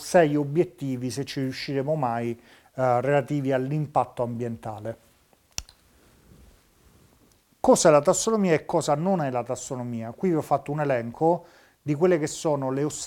6 obiettivi, se ci riusciremo mai, relativi all'impatto ambientale. Cosa è la tassonomia e cosa non è la tassonomia? Qui vi ho fatto un elenco di quelle che sono le